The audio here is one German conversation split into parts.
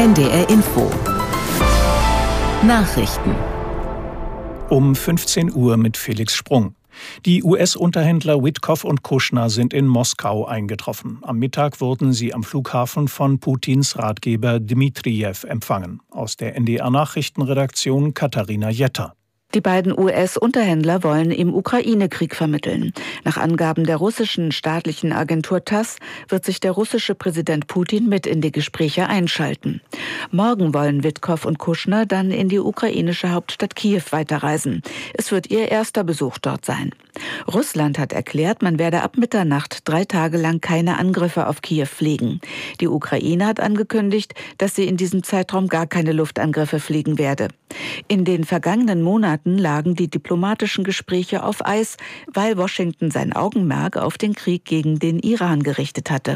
NDR Info. Nachrichten. Um 15 Uhr mit Felix Sprung. Die US-Unterhändler Witkoff und Kushner sind in Moskau eingetroffen. Am Mittag wurden sie am Flughafen von Putins Ratgeber Dmitrijew empfangen. Aus der NDR-Nachrichtenredaktion Katharina Jetter. Die beiden US-Unterhändler wollen im Ukraine-Krieg vermitteln. Nach Angaben der russischen staatlichen Agentur TASS wird sich der russische Präsident Putin mit in die Gespräche einschalten. Morgen wollen Witkoff und Kushner dann in die ukrainische Hauptstadt Kiew weiterreisen. Es wird ihr erster Besuch dort sein. Russland hat erklärt, man werde ab Mitternacht 3 Tage lang keine Angriffe auf Kiew fliegen. Die Ukraine hat angekündigt, dass sie in diesem Zeitraum gar keine Luftangriffe fliegen werde. In den vergangenen Monaten lagen die diplomatischen Gespräche auf Eis, weil Washington sein Augenmerk auf den Krieg gegen den Iran gerichtet hatte.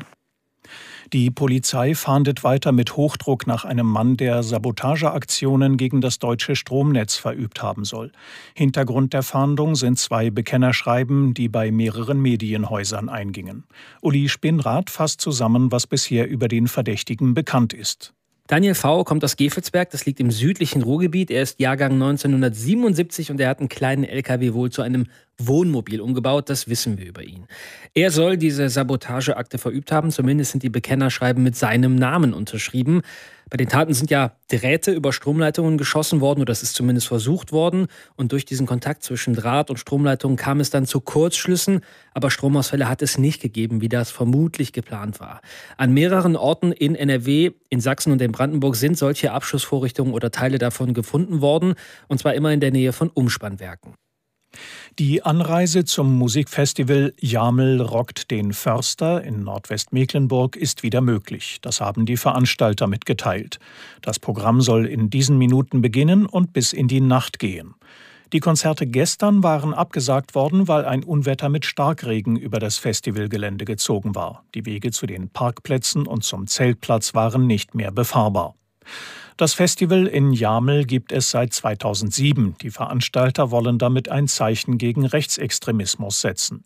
Die Polizei fahndet weiter mit Hochdruck nach einem Mann, der Sabotageaktionen gegen das deutsche Stromnetz verübt haben soll. Hintergrund der Fahndung sind 2 Bekennerschreiben, die bei mehreren Medienhäusern eingingen. Uli Spinnrath fasst zusammen, was bisher über den Verdächtigen bekannt ist. Daniel V. kommt aus Gevelsberg, das liegt im südlichen Ruhrgebiet. Er ist Jahrgang 1977 und er hat einen kleinen LKW wohl zu einem Wohnmobil umgebaut, das wissen wir über ihn. Er soll diese Sabotageakte verübt haben, zumindest sind die Bekennerschreiben mit seinem Namen unterschrieben. Bei den Taten sind ja Drähte über Stromleitungen geschossen worden, oder das ist zumindest versucht worden. Und durch diesen Kontakt zwischen Draht und Stromleitungen kam es dann zu Kurzschlüssen. Aber Stromausfälle hat es nicht gegeben, wie das vermutlich geplant war. An mehreren Orten in NRW, in Sachsen und in Brandenburg sind solche Abschussvorrichtungen oder Teile davon gefunden worden. Und zwar immer in der Nähe von Umspannwerken. Die Anreise zum Musikfestival Jaml rockt den Förster in Nordwestmecklenburg ist wieder möglich. Das haben die Veranstalter mitgeteilt. Das Programm soll in diesen Minuten beginnen und bis in die Nacht gehen. Die Konzerte gestern waren abgesagt worden, weil ein Unwetter mit Starkregen über das Festivalgelände gezogen war. Die Wege zu den Parkplätzen und zum Zeltplatz waren nicht mehr befahrbar. Das Festival in Jaml gibt es seit 2007. Die Veranstalter wollen damit ein Zeichen gegen Rechtsextremismus setzen.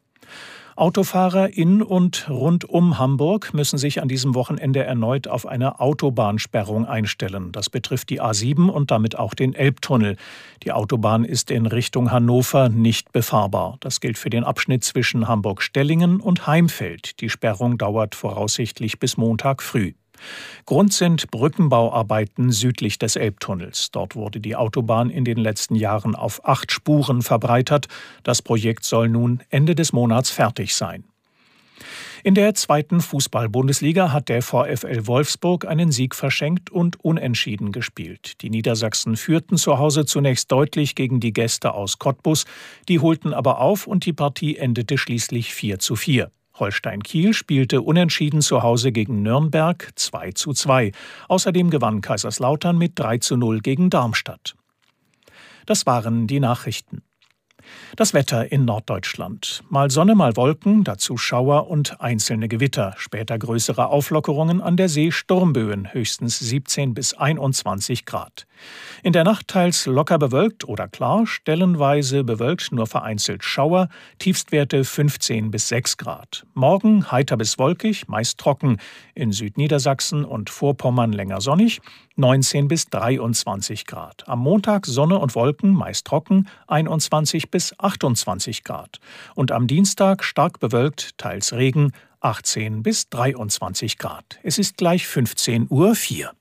Autofahrer in und rund um Hamburg müssen sich an diesem Wochenende erneut auf eine Autobahnsperrung einstellen. Das betrifft die A7 und damit auch den Elbtunnel. Die Autobahn ist in Richtung Hannover nicht befahrbar. Das gilt für den Abschnitt zwischen Hamburg-Stellingen und Heimfeld. Die Sperrung dauert voraussichtlich bis Montag früh. Grund sind Brückenbauarbeiten südlich des Elbtunnels. Dort wurde die Autobahn in den letzten Jahren auf 8 Spuren verbreitert. Das Projekt soll nun Ende des Monats fertig sein. In der 2. Fußball-Bundesliga hat der VfL Wolfsburg einen Sieg verschenkt und unentschieden gespielt. Die Niedersachsen führten zu Hause zunächst deutlich gegen die Gäste aus Cottbus. Die holten aber auf und die Partie endete schließlich 4:4. Holstein Kiel spielte unentschieden zu Hause gegen Nürnberg 2:2. Außerdem gewann Kaiserslautern mit 3:0 gegen Darmstadt. Das waren die Nachrichten. Das Wetter in Norddeutschland. Mal Sonne, mal Wolken, dazu Schauer und einzelne Gewitter. Später größere Auflockerungen, an der See Sturmböen, höchstens 17 bis 21 Grad. In der Nacht teils locker bewölkt oder klar, stellenweise bewölkt, nur vereinzelt Schauer, Tiefstwerte 15 bis 6 Grad. Morgen heiter bis wolkig, meist trocken. In Südniedersachsen und Vorpommern länger sonnig, 19 bis 23 Grad. Am Montag Sonne und Wolken, meist trocken, 21 bis 28 Grad. Und am Dienstag stark bewölkt, teils Regen, 18 bis 23 Grad. Es ist gleich 15:04 Uhr.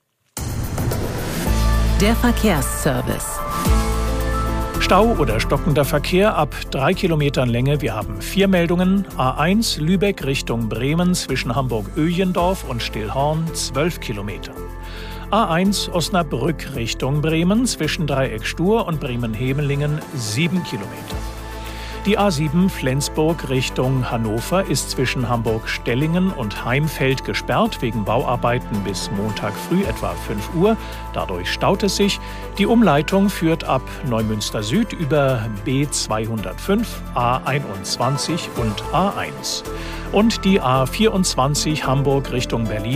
Der Verkehrsservice. Stau oder stockender Verkehr ab 3 Kilometern Länge. Wir haben 4 Meldungen. A1 Lübeck Richtung Bremen zwischen Hamburg-Öjendorf und Stillhorn 12 Kilometer. A1 Osnabrück Richtung Bremen zwischen Dreieck Stur und Bremen-Hemelingen 7 Kilometer. Die A7 Flensburg Richtung Hannover ist zwischen Hamburg-Stellingen und Heimfeld gesperrt wegen Bauarbeiten bis Montag früh etwa 5 Uhr. Dadurch staut es sich. Die Umleitung führt ab Neumünster Süd über B205, A21 und A1. Und die A24 Hamburg Richtung Berlin